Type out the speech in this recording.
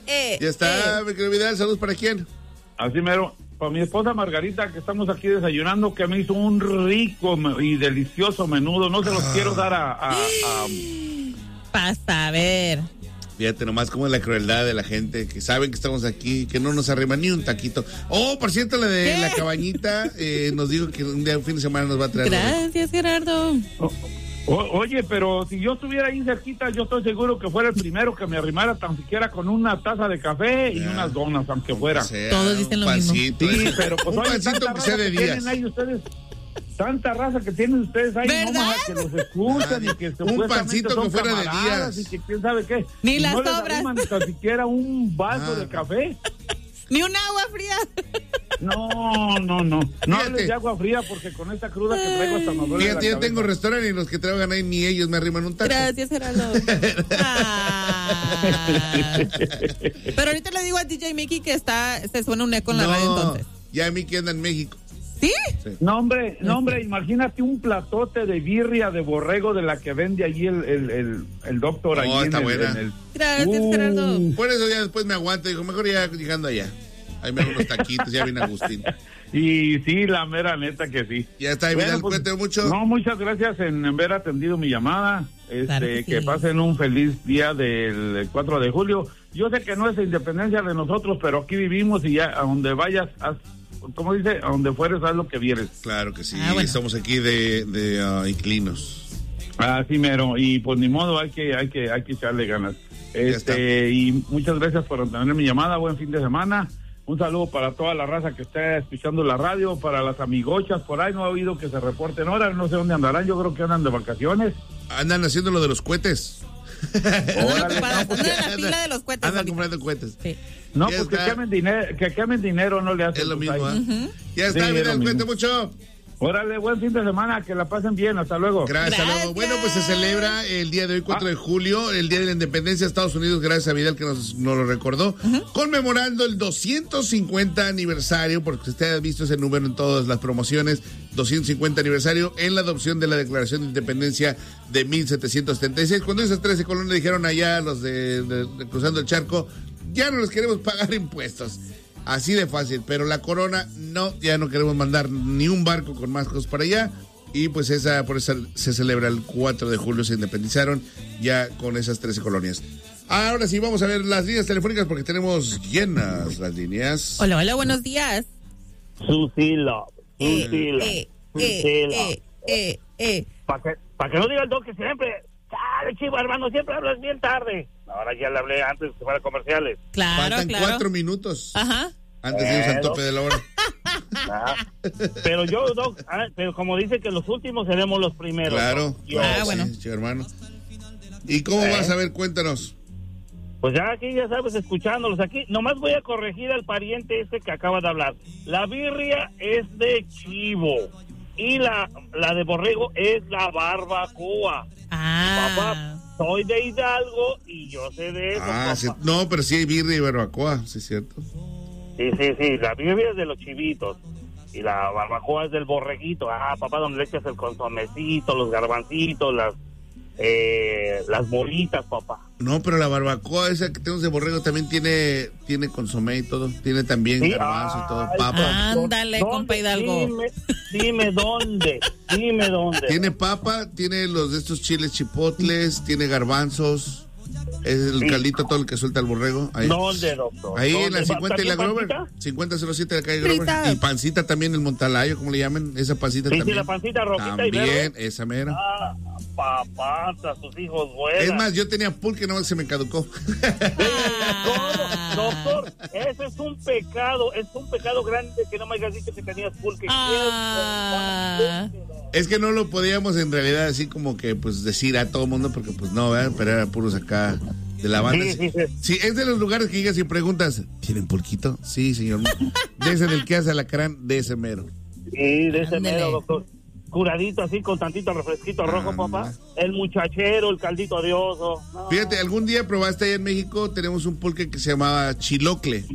Ya está, mi querido Vidal, saludos para quién. Así mero, para mi esposa Margarita, que estamos aquí desayunando, que me hizo un rico y delicioso menudo. No se los quiero dar a... Pasa, a ver. Fíjate nomás cómo es la crueldad de la gente, que saben que estamos aquí, que no nos arrima ni un taquito. Oh, por cierto, la de la cabañita, nos dijo que un día, un fin de semana nos va a traer. Gracias, Gerardo. Oye, pero si yo estuviera ahí cerquita, yo estoy seguro que fuera el primero que me arrimara tan siquiera con una taza de café y unas donas, aunque fuera. Todos dicen lo mismo. Sí, pero pues un pancito que sea de días. Ahí ustedes, tanta raza que tienen ustedes ahí, ¿verdad? No más que los escuchan y que un pancito que fuera de días. Y que quién sabe qué. Ni y las no les sobras. arriman ni tan siquiera un vaso de café. Ni un agua fría. No hables de agua fría porque con esta cruda que traigo hasta me duele la Fíjate, yo cabeza. tengo restaurante y los que traigan ahí ni ellos me arriman un taco. Gracias, Gerardo. Pero ahorita le digo a DJ Mickey que se suena un eco en la radio entonces. Ya Mickey anda en México. ¿Sí? No, hombre, imagínate un platote de birria de borrego de la que vende allí el doctor. Oh, está buena. Gracias, Gerardo. Por eso ya después me aguanto. Dijo, mejor ya llegando allá. Ahí me hago unos taquitos, ya viene Agustín. Y sí, la mera neta que sí. Ya está, Vidal, pues, cuéntame mucho. No, muchas gracias en haber atendido mi llamada. Claro que que sí. pasen un feliz día del 4 de julio. Yo sé que no es independencia de nosotros, pero aquí vivimos y ya a donde vayas, como dice, a donde fueres, haz lo que vieres. Claro que sí, bueno. Estamos aquí de inclinos. Así mero, y pues ni modo, hay que echarle ganas. Y muchas gracias por atender mi llamada, buen fin de semana. Un saludo para toda la raza que está escuchando la radio, para las amigochas por ahí, no he oído que se reporten ahora, no sé dónde andarán, yo creo que andan de vacaciones. Andan haciendo lo de los cohetes. Andan en la fila de los cohetes. Andan ahorita. comprando cohetes. Sí. No, Ya pues que quemen dinero, no le hacen. Es lo pues, mismo, ahí. Ya está, Sí, Vidal, es lo cuenta mismo. mucho. Órale, buen fin de semana, que la pasen bien, hasta luego. Gracias, hasta luego. Bueno, pues se celebra el día de hoy, 4 de julio, el Día de la Independencia de Estados Unidos, gracias a Vidal que nos lo recordó, conmemorando el 250 aniversario, porque usted ha visto ese número en todas las promociones, 250 aniversario en la adopción de la Declaración de Independencia de 1776, cuando esas 13 colonias dijeron allá, los de cruzando el charco, ya no les queremos pagar impuestos. Así de fácil, pero la corona no, ya no queremos mandar ni un barco con más cosas para allá. Y pues por eso se celebra el 4 de julio, se independizaron ya con esas 13 colonias. Ahora sí, vamos a ver las líneas telefónicas porque tenemos llenas las líneas. Hola, hola, buenos días. Susila. Para que no diga el doc que siempre, chale, chivo, hermano, siempre hablas bien tarde. Ahora ya le hablé antes que fuera comerciales. Claro, Faltan claro. 4 minutos. Ajá. Antes de irnos al tope de la hora. Pero yo, doc, pero como dice que los últimos seremos los primeros. Claro, ¿No? claro, bueno. sí, hermano. ¿Y cómo vas a ver? Cuéntanos. Pues ya aquí, ya sabes, escuchándolos aquí. Nomás voy a corregir al pariente que acaba de hablar. La birria es de chivo y la de borrego es la barbacoa. Papá, soy de Hidalgo y yo sé de eso. Sí, no, pero sí hay birria y barbacoa, sí es cierto. Sí, la birria es de los chivitos y la barbacoa es del borreguito. Papá, donde le echas el consomecito, los garbancitos, las bolitas, papá. No, pero la barbacoa esa que tenemos de borrego también tiene consomé y todo. Tiene también garbanzo y todo, papa. Ándale, compa Hidalgo. Dime dónde. Tiene papa, tiene los de estos chiles chipotles, tiene garbanzos. Es el caldito todo el que suelta el borrego. Ahí. ¿Dónde, doctor? Ahí ¿Dónde? en la 50 y la Grover. ¿Pancita? 5007 de la calle Grover. Frita. Y pancita también, el Montalayo, como le llaman. Esa pancita Sí, también. la pancita rojita y también, verde. esa mera. Papá, hasta sus hijos vuelan. Es más, yo tenía pulque, no se me caducó. Doctor, ese es un pecado grande que no me hayas dicho que tenías pulque. Es que no lo podíamos en realidad así como que pues decir a todo el mundo porque pues no, ¿verdad? Pero eran puros acá de la banda. Sí, es de los lugares que llegas y preguntas, ¿tienen pulquito? Sí, señor. De ese del que hace alacrán, de ese mero. Sí, de ese mero, doctor. Curadito así con tantito refresquito rojo, papá. El muchachero, el caldito de oso. No. Fíjate, algún día probaste allá en México, tenemos un pulque que se llamaba chilocle.